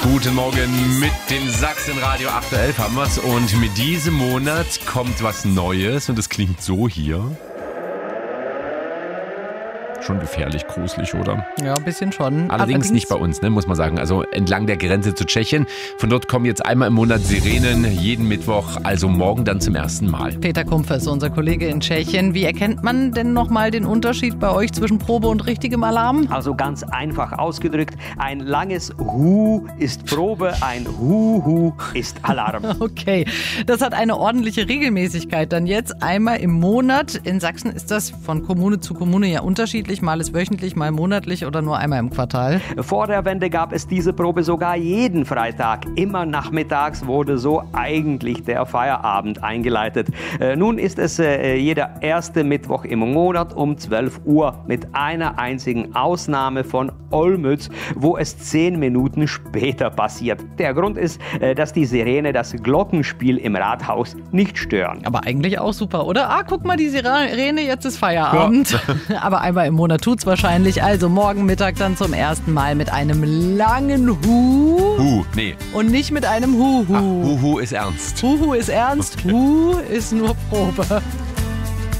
Guten Morgen mit dem Sachsenradio 8.11 haben wir's und mit diesem Monat kommt was Neues und es klingt so hier. Schon gefährlich gruselig, oder? Ja, ein bisschen schon. Allerdings nicht bei uns, ne, muss man sagen. Also entlang der Grenze zu Tschechien. Von dort kommen jetzt einmal im Monat Sirenen, jeden Mittwoch, also morgen dann zum ersten Mal. Peter Kumpfe ist unser Kollege in Tschechien. Wie erkennt man denn nochmal den Unterschied bei euch zwischen Probe und richtigem Alarm? Also ganz einfach ausgedrückt, ein langes Hu ist Probe, ein Hu ist Alarm. Okay, das hat eine ordentliche Regelmäßigkeit. Dann jetzt einmal im Monat. In Sachsen ist das von Kommune zu Kommune ja unterschiedlich. Mal ist wöchentlich, mal monatlich oder nur einmal im Quartal. Vor der Wende gab es diese Probe sogar jeden Freitag. Immer nachmittags wurde so eigentlich der Feierabend eingeleitet. Nun ist es jeder erste Mittwoch im Monat um 12 Uhr mit einer einzigen Ausnahme von Olmütz, wo es 10 Minuten später passiert. Der Grund ist, dass die Sirene das Glockenspiel im Rathaus nicht stören. Aber eigentlich auch super, oder? Guck mal, die Sirene, jetzt ist Feierabend. Ja. Aber einmal im Monat tut's wahrscheinlich. Also morgen Mittag dann zum ersten Mal mit einem langen Hu. Nee. Und nicht mit einem Hu. Hu ist ernst. Hu ist ernst, Hu ist nur Probe.